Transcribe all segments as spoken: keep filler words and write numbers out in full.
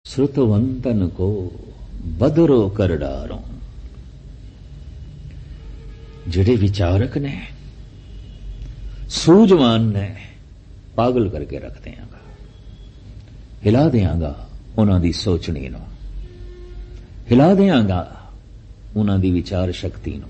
श्रुतवंतन को बदरो कर डारो। ਜਿਹੜੇ ਵਿਚਾਰਕ ਨੇ, ਸੂਝਵਾਨ ਨੇ, ਪਾਗਲ ਕਰਕੇ ਰੱਖ ਦਿਆਂਗਾ, ਹਿਲਾ ਦਿਆਂਗਾ ਉਹਨਾਂ ਦੀ ਸੋਚਣੀ ਨੂੰ, ਹਿਲਾ ਦਿਆਂਗਾ ਉਹਨਾਂ ਦੀ ਵਿਚਾਰ ਸ਼ਕਤੀ ਨੂੰ।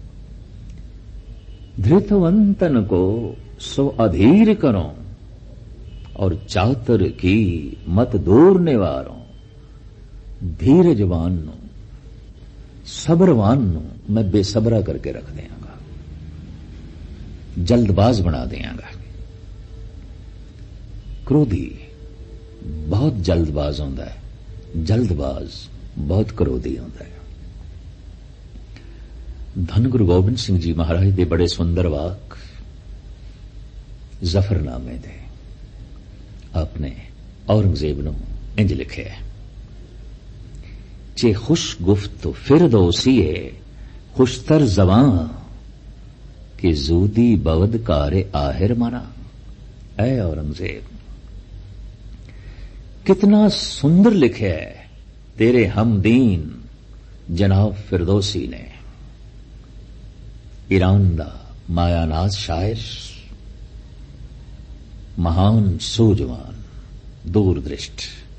ਧ੍ਰਿਤਵੰਤਨ ਕੋ ਸੋ ਅਧੀਰ ਕਰੋ ਔਰ ਚਾਤਰ ਕੀ ਮਤ ਦੂਰ ਨਿਵਾਰੋ। ਧੀਰਜਵਾਨ ਨੂੰ, ਸਬਰਵਾਨ ਨੂੰ मैं बेसबरा करके रख देंगा, जल्दबाज बना देंगा। क्रोधी बहुत जल्दबाज होता है, जल्दबाज बहुत क्रोधी होता है। धन गुरु गोबिंद सिंह जी महाराज दे बड़े सुंदर वाक जफरनामे दे आपने औरंगजेब नूं इंज लिखे है, चे खुश गुफ्त फिर दोसीए खुशतर जवां कि जूदी बवद कारे आहिर मना। ऐ औरंगजेब, कितना सुंदर लिखे है तेरे हमदीन जनाब फिरदौसी ने। ईरान दा मायानाज शायर, महान सूझवान, दूरदृष्ट।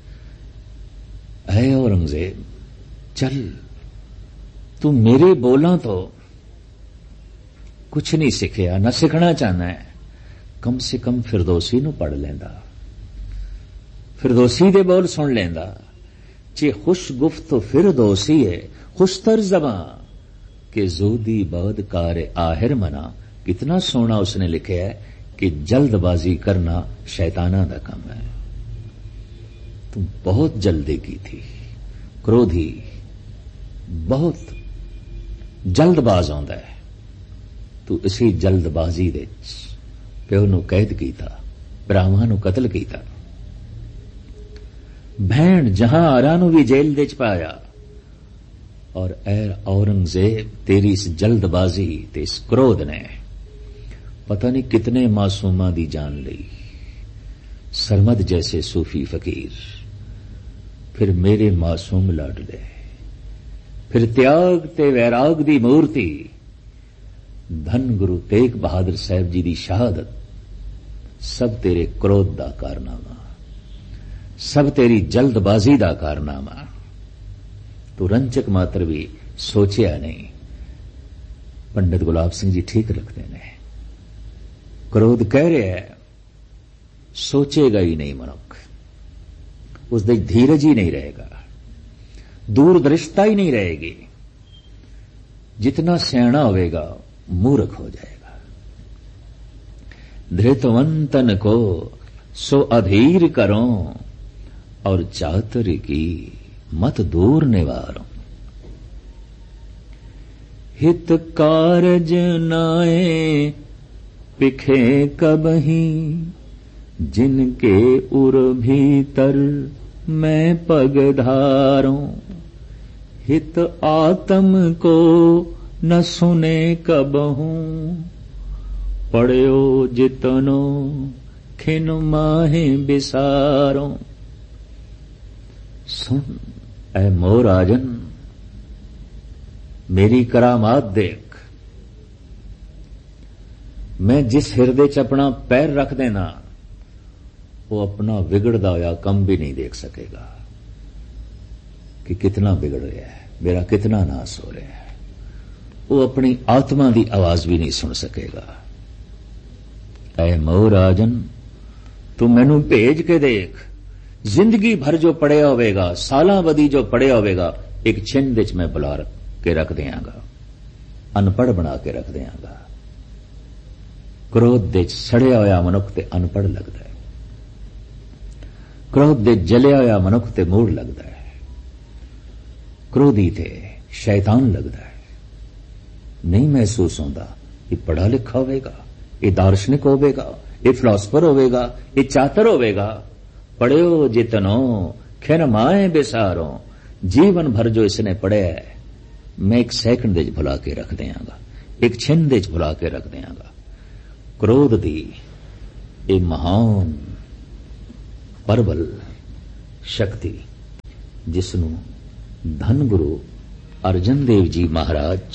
ऐ औरंगजेब, चल तू मेरे बोलां तो कुछ नहीं सिखिया, न सिखना चाहना है, कम से कम फिरदौसी नूं पढ़ लेंदा, फिरदौसी दे बोल सुन लेंदा। चे खुश गुफ्त फिरदौसी है खुशतर ज़बां के जूदी बद कार आहिर मना। कितना सोना उसने लिखे है कि जल्दबाजी करना शैताना दा काम है। तुम बहुत जल्दी की थी, क्रोधी बहुत जल्दबाज आंदा है। तू इसी जल्दबाजी दे प्यो नूं कैद कीता, भरावां नूं कतल कीता, भैण जहां आरा नूं भी जेल दे च पाया। और ऐ औरंगजेब, तेरी इस जल्दबाजी ते इस क्रोध ने पता नहीं कितने मासूमां दी जान ली। सरमद जैसे सूफी फकीर, फिर मेरे मासूम लाडले, फिर त्याग ते वैराग दी मूर्ति। धन गुरु तेग बहादुर साहब जी दी शहादत, सब तेरे क्रोध दा कारनामा, सब तेरी जल्दबाजी दा कारनामा। तू रंचक मात्र भी सोचिया नहीं। पंडित गुलाब सिंह जी ठीक रखते ने, क्रोध कह रहे है, सोचेगा ही नहीं मनुख, उसदे धीरज ही नहीं रहेगा, दूरदृष्टता ही नहीं रहेगी। जितना सियाणा होगा मूर्ख हो जाएगा। धृतवंतन को सो अधीर करो और चातर की मत दूर निवारो। हित कारज नाए पिखे कबही, जिनके उर भीतर मैं पग धारूं। हित आत्म को न सुने कबहूं, पढ़यो जितनो खिन माहे बिसारो। सुन ऐ मोराजन, मेरी करामात देख। मैं जिस हिरदे च अपना पैर रख देना, वो अपना बिगड़दा होया कम भी नहीं देख सकेगा कि कितना बिगड़ रहा है, मेरा कितना नाश हो रहा है। वो अपनी आत्मा की आवाज भी नहीं सुन सकेगा। ऐ मोराजन, तू मैनू भेज के देख। जिंदगी भर जो पढ़िया होगा, सालां बदी जो पढ़िया होगा, एक छिंद च मैं बुला के रख देंगा, अनपढ़ बना के रख देंगा। क्रोध दे सड़िया होया मनुख ते अनपढ़ लगता है, क्रोध दे जलिया होया मनुख ते मूढ़ लगता है, क्रोधी ते शैतान लगता है। नहीं महसूस होता ये पढ़ा लिखा होगा, ये दार्शनिक होगा, ये फिलोसफर होगा, ये चातर होगा। पढ़ियो जितनो खिन माए बिसारो। जीवन भर जो इसने पढ़िया है, मैं एक सैकंड दे भुला के रख देंगा, एक छिंद दे भुला के रख देंगा। क्रोध दी ये महान परबल शक्ति ਜਿਸ ਨੂੰ ਧੰਨ ਗੁਰੂ ਅਰਜਨ ਦੇਵ ਜੀ ਮਹਾਰਾਜ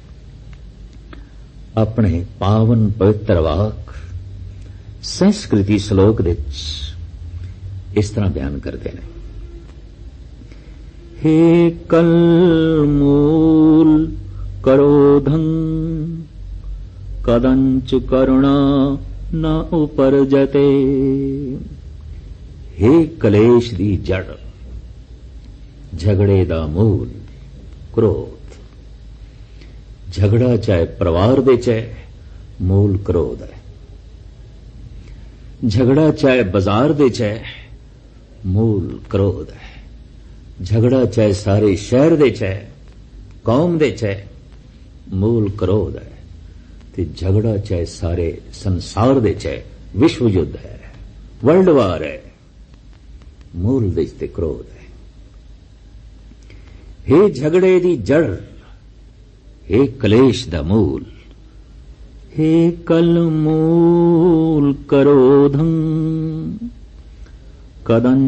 ਆਪਣੇ ਪਾਵਨ ਪਵਿੱਤਰ ਵਾਕ ਸੰਸਕ੍ਰਿਤੀ ਸ਼ਲੋਕ ਵਿੱਚ ਇਸ ਤਰ੍ਹਾਂ ਬਿਆਨ ਕਰਦੇ ਨੇ। हे कल मूल करोधं कदंच करुणा न उपरजते। हे कलेश दी जड़, झगड़े दा मूल क्रोध। झगड़ा चाहे परिवार दे चाहे मूल क्रोध है। झगड़ा चाहे बाजार दे चाहे मूल क्रोध है। झगड़ा चाहे सारे शहर दे चाहे कौम दे चाहे मूल क्रोध है। ते झगड़ा चाहे सारे संसार दे चाहे विश्व युद्ध है, वर्ल्ड वार है, मूल दे ते क्रोध है। हे झगड़े दी जड़, हे कलेश दा मूल, हे कल मूल क्रोधं कदं